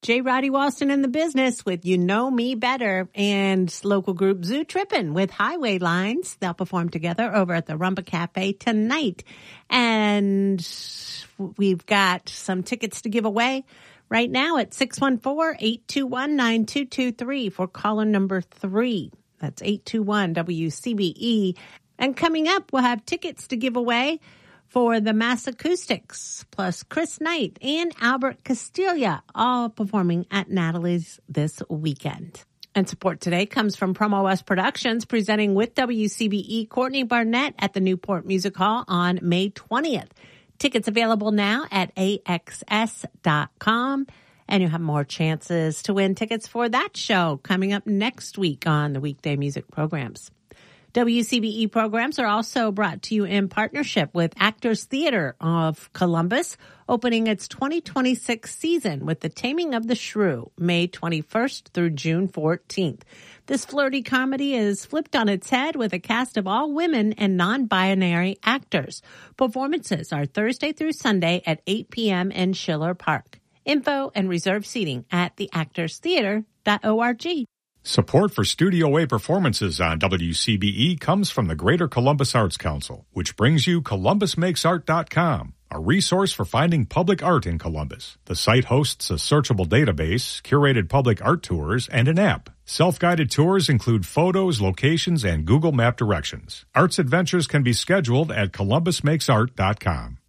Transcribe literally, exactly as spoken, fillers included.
J. Roddy Walston in the business with You Know Me Better, and local group Zoo Trippin' with Highway Lines. They'll perform together over at the Rumba Cafe tonight. And we've got some tickets to give away right now at six one four, eight two one, nine two two three for caller number three. That's eight two one W C B E. And coming up, we'll have tickets to give away for the Mass Acoustics, plus Chris Knight and Albert Castilla, all performing at Natalie's this weekend. And support today comes from Promo West Productions, presenting with W C B E Courtney Barnett at the Newport Music Hall on May twentieth. Tickets available now at A X S dot com. And you have more chances to win tickets for that show coming up next week on the weekday music programs. W C B E programs are also brought to you in partnership with Actors Theater of Columbus, opening its twenty twenty-six season with The Taming of the Shrew, May twenty-first through June fourteenth. This flirty comedy is flipped on its head with a cast of all women and non-binary actors. Performances are Thursday through Sunday at eight p.m. in Schiller Park. Info and reserve seating at the actors theater dot org. Support for Studio A performances on W C B E comes from the Greater Columbus Arts Council, which brings you Columbus Makes Art dot com, a resource for finding public art in Columbus. The site hosts a searchable database, curated public art tours, and an app. Self-guided tours include photos, locations, and Google Map directions. Arts adventures can be scheduled at Columbus Makes Art dot com.